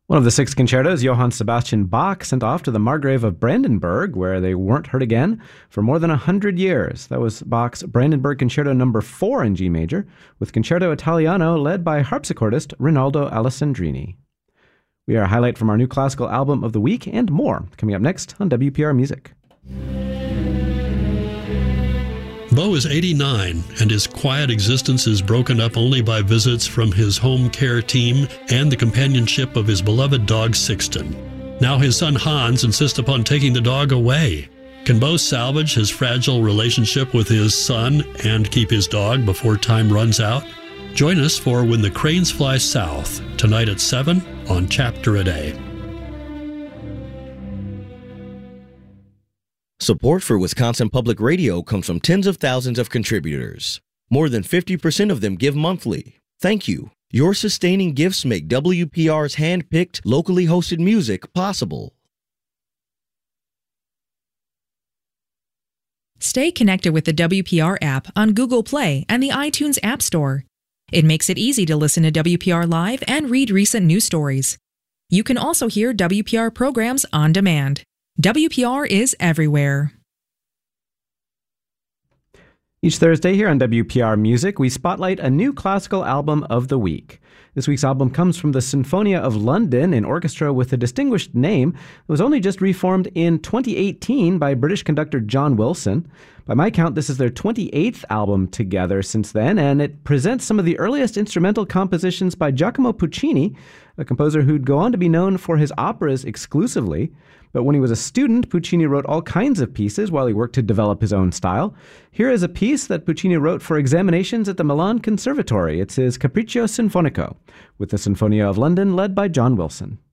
One of the six concertos Johann Sebastian Bach sent off to the Margrave of Brandenburg, where they weren't heard again for more than 100 years. That was Bach's Brandenburg Concerto No. 4 in G major, with Concerto Italiano led by harpsichordist Rinaldo Alessandrini. We are a highlight from our new classical album of the week and more, coming up next on WPR Music. Bo is 89, and his quiet existence is broken up only by visits from his home care team and the companionship of his beloved dog Sixten. Now his son Hans insists upon taking the dog away. Can Bo salvage his fragile relationship with his son and keep his dog before time runs out? Join us for When the Cranes Fly South, tonight at 7 on Chapter a Day. Support for Wisconsin Public Radio comes from tens of thousands of contributors. More than 50% of them give monthly. Thank you. Your sustaining gifts make WPR's hand-picked, locally hosted music possible. Stay connected with the WPR app on Google Play and the iTunes App Store. It makes it easy to listen to WPR live and read recent news stories. You can also hear WPR programs on demand. WPR is everywhere. Each Thursday here on WPR Music, we spotlight a new classical album of the week. This week's album comes from the Sinfonia of London, an orchestra with a distinguished name. It was only just reformed in 2018 by British conductor John Wilson. By my count, this is their 28th album together since then, and it presents some of the earliest instrumental compositions by Giacomo Puccini, a composer who'd go on to be known for his operas exclusively. But when he was a student, Puccini wrote all kinds of pieces while he worked to develop his own style. Here is a piece that Puccini wrote for examinations at the Milan Conservatory. It's his Capriccio Sinfonico, with the Sinfonia of London led by John Wilson.